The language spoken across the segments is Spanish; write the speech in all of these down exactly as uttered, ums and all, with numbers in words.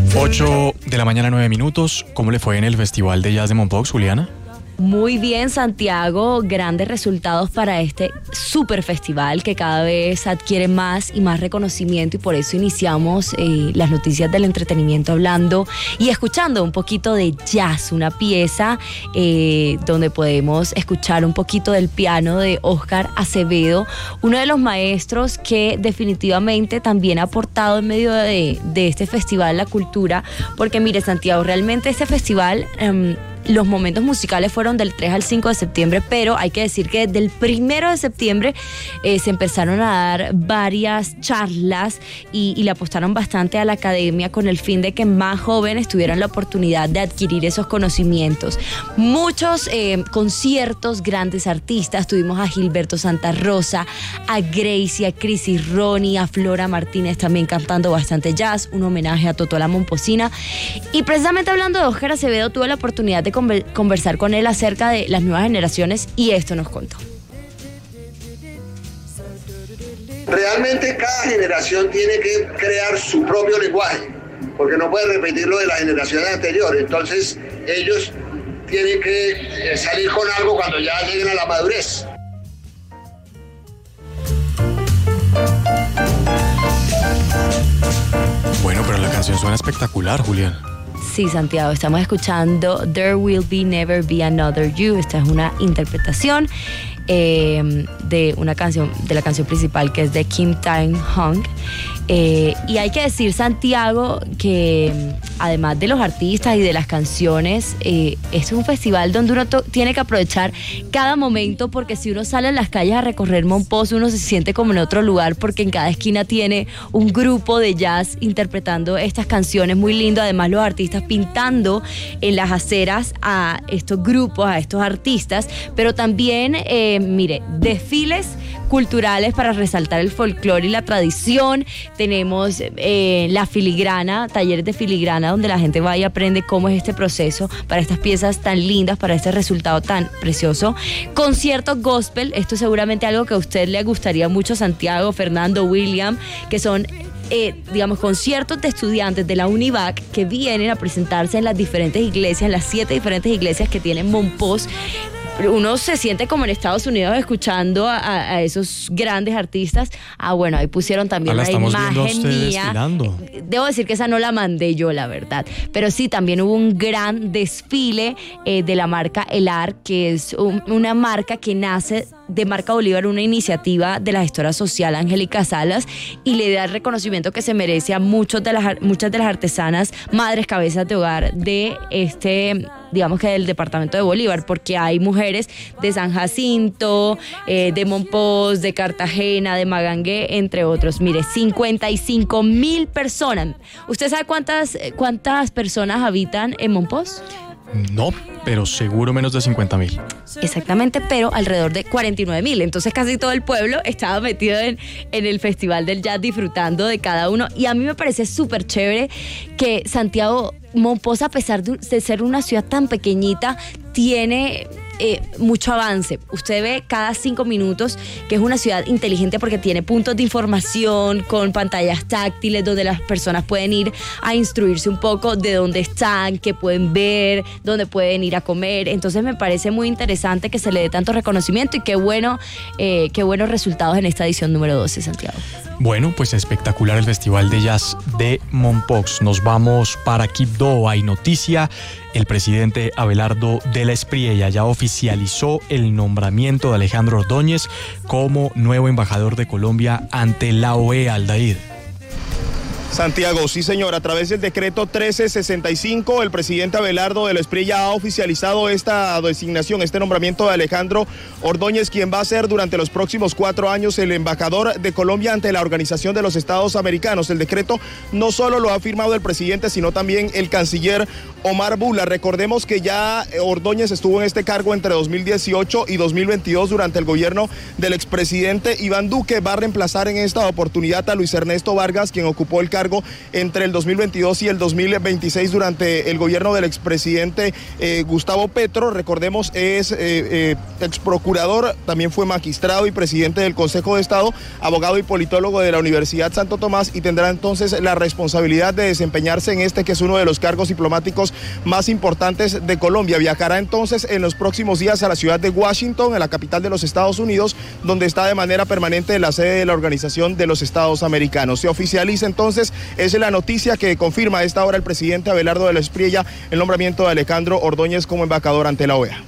ocho de la mañana, nueve minutos. ¿Cómo le fue en el Festival de Jazz de Mompox, Juliana? Muy bien, Santiago, grandes resultados para este super festival que cada vez adquiere más y más reconocimiento, y por eso iniciamos eh, las noticias del entretenimiento hablando y escuchando un poquito de jazz, una pieza eh, donde podemos escuchar un poquito del piano de Óscar Acevedo, uno de los maestros que definitivamente también ha aportado en medio de, de este festival la cultura, porque mire, Santiago, realmente este festival... Um, Los momentos musicales fueron del tres al cinco de septiembre, pero hay que decir que desde el primero de septiembre eh, se empezaron a dar varias charlas y, y le apostaron bastante a la academia con el fin de que más jóvenes tuvieran la oportunidad de adquirir esos conocimientos. Muchos eh, conciertos, grandes artistas, tuvimos a Gilberto Santa Rosa, a Gracie, a Chrissy Ronnie, a Flora Martínez también cantando bastante jazz, un homenaje a Totó la Momposina. Y precisamente hablando de Óscar Acevedo, tuve la oportunidad de conversar con él acerca de las nuevas generaciones y esto nos contó. Realmente cada generación tiene que crear su propio lenguaje, porque no puede repetir lo de las generaciones anteriores. Entonces ellos tienen que salir con algo cuando ya lleguen a la madurez. Bueno, pero la canción suena espectacular, Julián. Sí, Santiago, estamos escuchando There Will Be Never Be Another You. Esta es una interpretación eh, de una canción, de la canción principal, que es de Kim Tae-hong. Eh, y hay que decir, Santiago, que además de los artistas y de las canciones, eh, este es un festival donde uno to- tiene que aprovechar cada momento, porque si uno sale a las calles a recorrer Mompox, uno se siente como en otro lugar, porque en cada esquina tiene un grupo de jazz interpretando estas canciones, muy lindo. Además, los artistas pintando en las aceras a estos grupos, a estos artistas, pero también, eh, mire, desfiles culturales para resaltar el folclore y la tradición. Tenemos eh, la filigrana, talleres de filigrana, donde la gente va y aprende cómo es este proceso para estas piezas tan lindas, para este resultado tan precioso. Conciertos gospel, esto es seguramente algo que a usted le gustaría mucho, Santiago, Fernando, William, que son... Eh, digamos, conciertos de estudiantes de la UNIVAC que vienen a presentarse en las diferentes iglesias, las siete diferentes iglesias que tienen Mompox. Uno se siente como en Estados Unidos escuchando a, a esos grandes artistas. Ah, bueno, ahí pusieron también ah, la imagen mía. Desfilando. Debo decir que esa no la mandé yo, la verdad. Pero sí, también hubo un gran desfile eh, de la marca Elar, que es un, una marca que nace de Marca Bolívar, una iniciativa de la gestora social Angélica Salas, y le da el reconocimiento que se merece a muchos de las, muchas de las artesanas, madres cabezas de hogar de este, digamos que del departamento de Bolívar, porque hay mujeres de San Jacinto, eh, de Mompox, de Cartagena, de Magangué, entre otros. Mire, cincuenta y cinco mil personas. ¿Usted sabe cuántas, cuántas personas habitan en Mompox? No, pero seguro menos de cincuenta mil. Exactamente, pero alrededor de cuarenta y nueve mil. Entonces casi todo el pueblo estaba metido en, en el Festival del Jazz, disfrutando de cada uno. Y a mí me parece súper chévere que Santiago, Mompox, a pesar de, de ser una ciudad tan pequeñita, tiene... Eh, mucho avance. Usted ve cada cinco minutos que es una ciudad inteligente, porque tiene puntos de información con pantallas táctiles donde las personas pueden ir a instruirse un poco de dónde están, qué pueden ver, dónde pueden ir a comer. Entonces me parece muy interesante que se le dé tanto reconocimiento, y qué bueno, eh, qué buenos resultados en esta edición número doce, Santiago. Bueno, pues espectacular el Festival de Jazz de Mompox. Nos vamos para Quibdó. Hay noticia. El presidente Abelardo de la Espriella ya oficializó el nombramiento de Alejandro Ordóñez como nuevo embajador de Colombia ante la O E A, Aldair. Santiago, sí señor, a través del decreto trece sesenta y cinco, el presidente Abelardo de la Espriella ha oficializado esta designación, este nombramiento de Alejandro Ordóñez, quien va a ser durante los próximos cuatro años el embajador de Colombia ante la Organización de los Estados Americanos. El decreto no solo lo ha firmado el presidente, sino también el canciller Omar Bula. Recordemos que ya Ordóñez estuvo en este cargo entre dos mil dieciocho y dos mil veintidós durante el gobierno del expresidente Iván Duque. Va a reemplazar en esta oportunidad a Luis Ernesto Vargas, quien ocupó el cargo cargo entre el dos mil veintidós y el dos mil veintiséis durante el gobierno del expresidente eh, Gustavo Petro. Recordemos, es eh, eh, exprocurador, también fue magistrado y presidente del Consejo de Estado, abogado y politólogo de la Universidad Santo Tomás, y tendrá entonces la responsabilidad de desempeñarse en este que es uno de los cargos diplomáticos más importantes de Colombia. Viajará entonces en los próximos días a la ciudad de Washington, en la capital de los Estados Unidos, donde está de manera permanente en la sede de la Organización de los Estados Americanos. Se oficializa entonces, es la noticia que confirma a esta hora el presidente Abelardo de la Espriella, el nombramiento de Alejandro Ordóñez como embajador ante la O E A.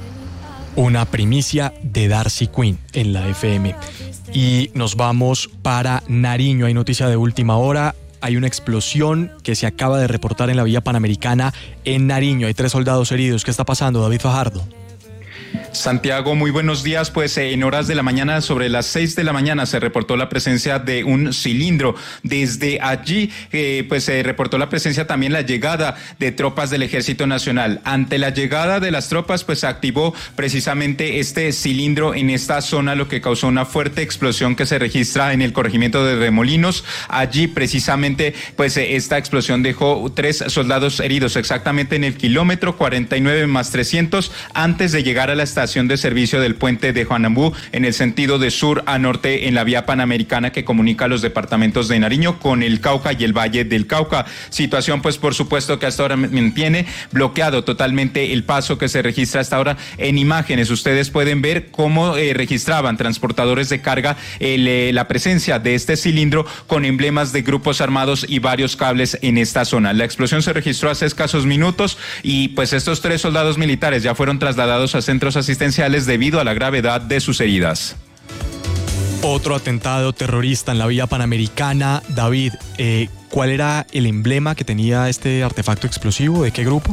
Una primicia de Darcy Quinn en la F M. Y nos vamos para Nariño. Hay noticia de última hora. Hay una explosión que se acaba de reportar en la vía Panamericana en Nariño. Hay tres soldados heridos. ¿Qué está pasando, David Fajardo? Santiago, muy buenos días. Pues eh, en horas de la mañana, sobre las seis de la mañana, se reportó la presencia de un cilindro. Desde allí, eh, pues se reportó la presencia, también la llegada de tropas del Ejército Nacional. Ante la llegada de las tropas, pues se activó precisamente este cilindro en esta zona, lo que causó una fuerte explosión que se registra en el corregimiento de Remolinos. Allí, precisamente, pues eh, esta explosión dejó tres soldados heridos, exactamente en el kilómetro cuarenta y nueve más trescientos, antes de llegar a la estación de servicio del puente de Juanambú, en el sentido de sur a norte en la vía Panamericana que comunica los departamentos de Nariño con el Cauca y el Valle del Cauca. Situación, pues por supuesto, que hasta ahora mantiene bloqueado totalmente el paso que se registra hasta ahora. En imágenes ustedes pueden ver cómo eh, registraban transportadores de carga el, eh, la presencia de este cilindro con emblemas de grupos armados y varios cables en esta zona. La explosión se registró hace escasos minutos y pues estos tres soldados militares ya fueron trasladados a centros asistenciales debido a la gravedad de sus heridas. Otro atentado terrorista en la vía Panamericana. David, eh, ¿cuál era el emblema que tenía este artefacto explosivo? ¿De qué grupo?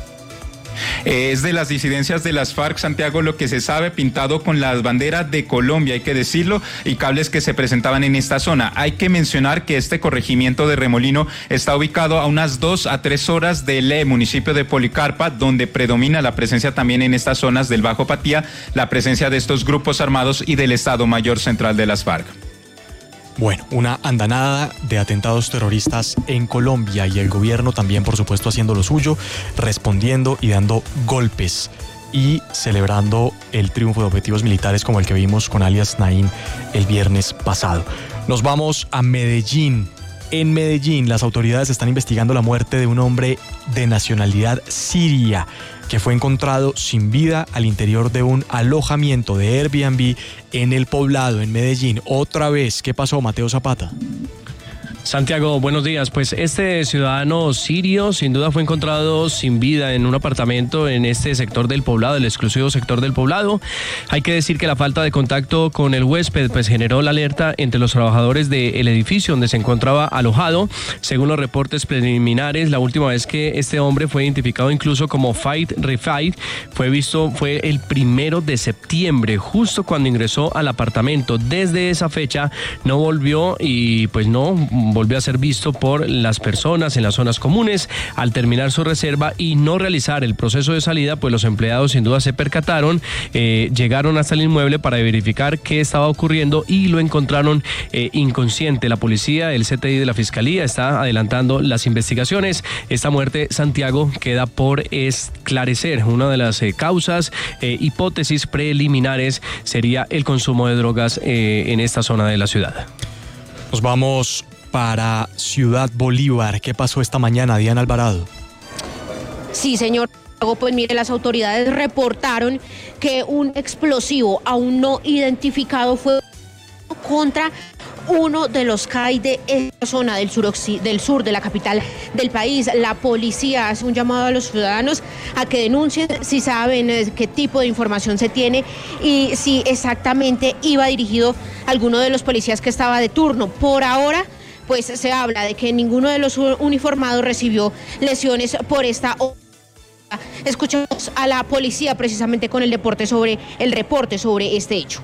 Eh, es de las disidencias de las FARC, Santiago, lo que se sabe, pintado con las banderas de Colombia, hay que decirlo, y cables que se presentaban en esta zona. Hay que mencionar que este corregimiento de Remolino está ubicado a unas dos a tres horas del eh, municipio de Policarpa, donde predomina la presencia también en estas zonas del Bajo Patía, la presencia de estos grupos armados y del Estado Mayor Central de las FARC. Bueno, una andanada de atentados terroristas en Colombia y el gobierno también, por supuesto, haciendo lo suyo, respondiendo y dando golpes y celebrando el triunfo de objetivos militares como el que vimos con alias Naim el viernes pasado. Nos vamos a Medellín. En Medellín, las autoridades están investigando la muerte de un hombre de nacionalidad siria que fue encontrado sin vida al interior de un alojamiento de Airbnb en El Poblado, en Medellín. Otra vez, ¿qué pasó, Mateo Zapata? Santiago, buenos días. Pues este ciudadano sirio sin duda fue encontrado sin vida en un apartamento en este sector del Poblado, el exclusivo sector del Poblado. Hay que decir que la falta de contacto con el huésped pues generó la alerta entre los trabajadores del edificio donde se encontraba alojado. Según los reportes preliminares, la última vez que este hombre fue identificado incluso como Fight Refight fue visto fue el primero de septiembre, justo cuando ingresó al apartamento. Desde esa fecha no volvió y pues no volvió a ser visto por las personas en las zonas comunes. Al terminar su reserva y no realizar el proceso de salida, pues los empleados sin duda se percataron, eh, llegaron hasta el inmueble para verificar qué estaba ocurriendo y lo encontraron eh, inconsciente. La policía, el C T I de la Fiscalía está adelantando las investigaciones. Esta muerte, Santiago, queda por esclarecer. Una de las eh, causas, eh, hipótesis preliminares sería el consumo de drogas eh, en esta zona de la ciudad. Nos vamos para Ciudad Bolívar. ¿Qué pasó esta mañana, Diana Alvarado? Sí, señor. Pues mire, las autoridades reportaron que un explosivo aún no identificado fue contra uno de los C A I de esta zona del sur, del sur de la capital del país. La policía hace un llamado a los ciudadanos a que denuncien si saben qué tipo de información se tiene y si exactamente iba dirigido a alguno de los policías que estaba de turno. Por ahora, pues se habla de que ninguno de los uniformados recibió lesiones por esta. Escuchamos a la policía precisamente con el deporte sobre el reporte sobre este hecho.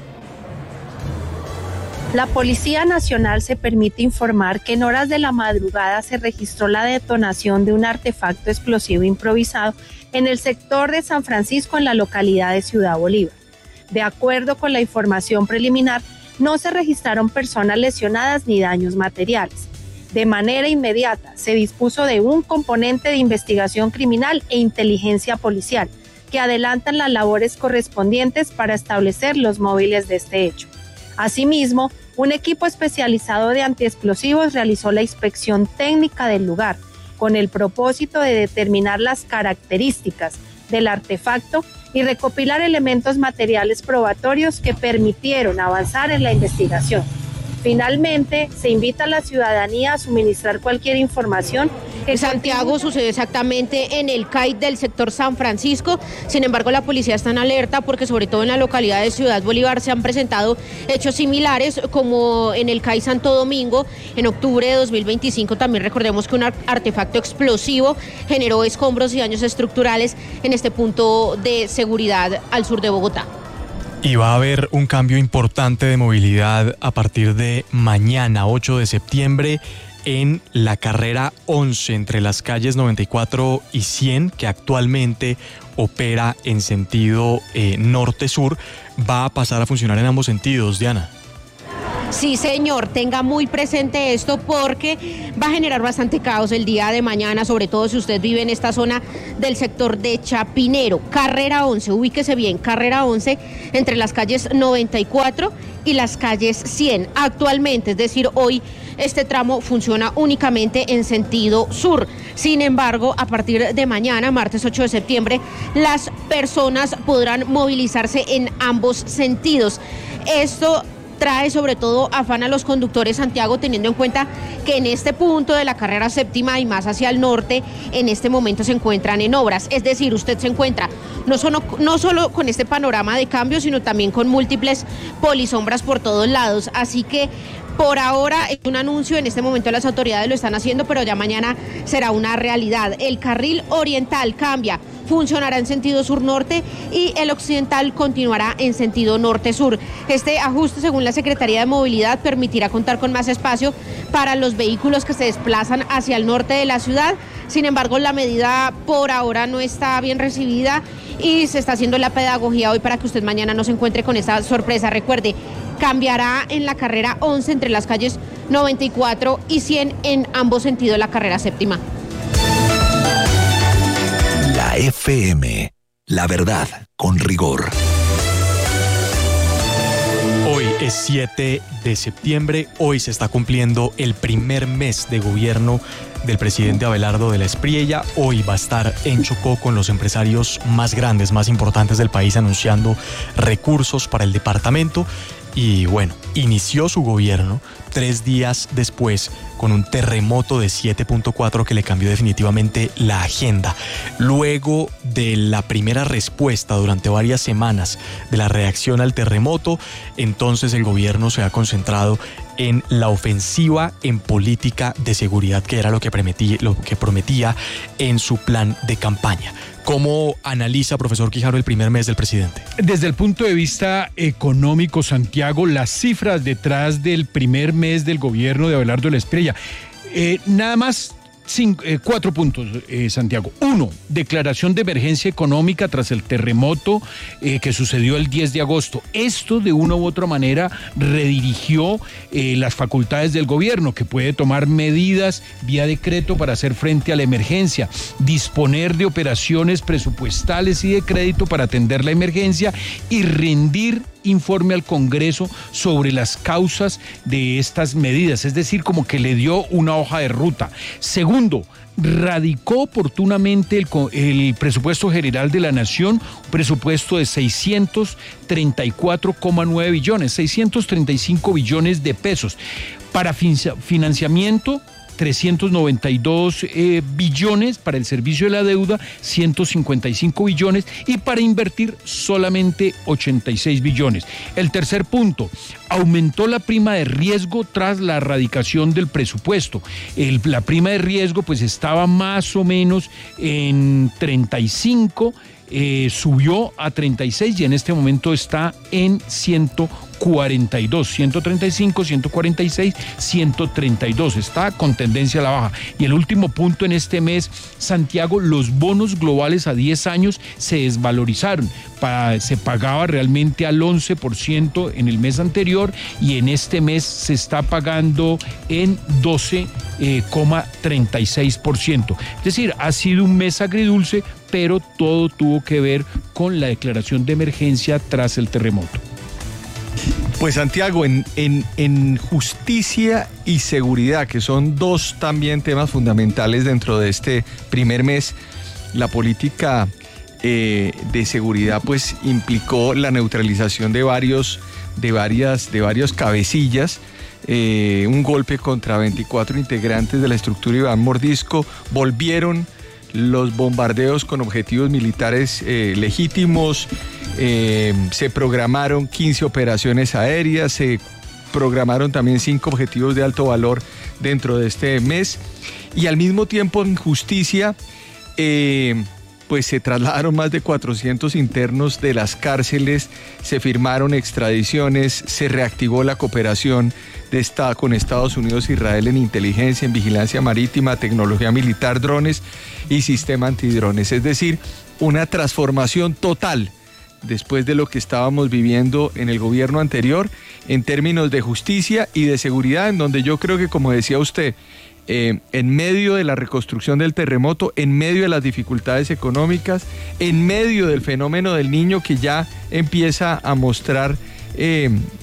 La Policía Nacional se permite informar que en horas de la madrugada se registró la detonación de un artefacto explosivo improvisado en el sector de San Francisco, en la localidad de Ciudad Bolívar. De acuerdo con la información preliminar, no se registraron personas lesionadas ni daños materiales. De manera inmediata se dispuso de un componente de investigación criminal e inteligencia policial que adelantan las labores correspondientes para establecer los móviles de este hecho. Asimismo, un equipo especializado de antiexplosivos realizó la inspección técnica del lugar con el propósito de determinar las características del artefacto y recopilar elementos materiales probatorios que permitieron avanzar en la investigación. Finalmente, se invita a la ciudadanía a suministrar cualquier información. En Santiago sucede exactamente en el C A I del sector San Francisco. Sin embargo, la policía está en alerta porque sobre todo en la localidad de Ciudad Bolívar se han presentado hechos similares, como en el C A I Santo Domingo. En octubre de dos mil veinticinco también recordemos que un artefacto explosivo generó escombros y daños estructurales en este punto de seguridad al sur de Bogotá. Y va a haber un cambio importante de movilidad a partir de mañana, ocho de septiembre, en la carrera once entre las calles noventa y cuatro y cien, que actualmente opera en sentido eh, norte-sur. Va a pasar a funcionar en ambos sentidos, Diana. Sí, señor, tenga muy presente esto porque va a generar bastante caos el día de mañana, sobre todo si usted vive en esta zona del sector de Chapinero. Carrera once, ubíquese bien, carrera once entre las calles noventa y cuatro y las calles cien. Actualmente, es decir, hoy este tramo funciona únicamente en sentido sur. Sin embargo, a partir de mañana, martes ocho de septiembre, las personas podrán movilizarse en ambos sentidos. Esto trae sobre todo afán a los conductores, Santiago, teniendo en cuenta que en este punto de la carrera séptima y más hacia el norte, en este momento se encuentran en obras. Es decir, usted se encuentra no solo, no solo con este panorama de cambios, sino también con múltiples polisombras por todos lados. Así que por ahora es un anuncio, en este momento las autoridades lo están haciendo, pero ya mañana será una realidad. El carril oriental cambia, funcionará en sentido sur-norte y el occidental continuará en sentido norte-sur. Este ajuste, según la Secretaría de Movilidad, permitirá contar con más espacio para los vehículos que se desplazan hacia el norte de la ciudad. Sin embargo, la medida por ahora no está bien recibida y se está haciendo la pedagogía hoy para que usted mañana no se encuentre con esta sorpresa. Recuerde, cambiará en la carrera once entre las calles noventa y cuatro y cien en ambos sentidos la carrera séptima. La F M, la verdad con rigor. Hoy es siete de septiembre, hoy se está cumpliendo el primer mes de gobierno del presidente Abelardo de la Espriella. Hoy va a estar en Chocó con los empresarios más grandes, más importantes del país, anunciando recursos para el departamento. Y bueno, inició su gobierno tres días después con un terremoto de siete punto cuatro que le cambió definitivamente la agenda. Luego de la primera respuesta durante varias semanas de la reacción al terremoto, entonces el gobierno se ha concentrado en la ofensiva en política de seguridad, que era lo que prometía, lo que prometía en su plan de campaña. ¿Cómo analiza, profesor Quijano, el primer mes del presidente? Desde el punto de vista económico, Santiago, las cifras detrás del primer mes del gobierno de Abelardo de la Espriella, eh, nada más cinco, eh, cuatro puntos, eh, Santiago. Uno, declaración de emergencia económica tras el terremoto eh, que sucedió el diez de agosto. Esto, de una u otra manera, redirigió eh, las facultades del gobierno, que puede tomar medidas vía decreto para hacer frente a la emergencia, disponer de operaciones presupuestales y de crédito para atender la emergencia y rendir informe al Congreso sobre las causas de estas medidas, es decir, como que le dio una hoja de ruta. Segundo, radicó oportunamente el, el presupuesto general de la Nación, un presupuesto de seiscientos treinta y cuatro coma nueve billones, seiscientos treinta y cinco billones de pesos. Para financiamiento, trescientos noventa y dos eh, billones, para el servicio de la deuda ciento cincuenta y cinco billones y para invertir solamente ochenta y seis billones. El tercer punto, aumentó la prima de riesgo tras la erradicación del presupuesto. El, la prima de riesgo pues estaba más o menos en treinta y cinco, eh, subió a treinta y seis y en este momento está en ciento cuarenta y dos, ciento treinta y cinco, ciento cuarenta y seis, ciento treinta y dos. Está con tendencia a la baja. Y el último punto en este mes, Santiago, los bonos globales a diez años se desvalorizaron. Para, se pagaba realmente al once por ciento en el mes anterior y en este mes se está pagando en doce coma treinta y seis por ciento. Es decir, ha sido un mes agridulce, pero todo tuvo que ver con la declaración de emergencia tras el terremoto. Pues Santiago, en, en, en justicia y seguridad, que son dos también temas fundamentales dentro de este primer mes, la política eh, de seguridad pues implicó la neutralización de varios, de varias, de varios cabecillas, eh, un golpe contra veinticuatro integrantes de la estructura Iván Mordisco, volvieron los bombardeos con objetivos militares eh, legítimos, eh, se programaron quince operaciones aéreas, se programaron también cinco objetivos de alto valor dentro de este mes y al mismo tiempo en justicia eh, pues se trasladaron más de cuatrocientos internos de las cárceles, se firmaron extradiciones, se reactivó la cooperación de esta, con Estados Unidos e Israel en inteligencia, en vigilancia marítima, tecnología militar, drones y sistema antidrones. Es decir, una transformación total después de lo que estábamos viviendo en el gobierno anterior en términos de justicia y de seguridad, en donde yo creo que, como decía usted, Eh, en medio de la reconstrucción del terremoto, en medio de las dificultades económicas, en medio del fenómeno del niño que ya empieza a mostrar eh,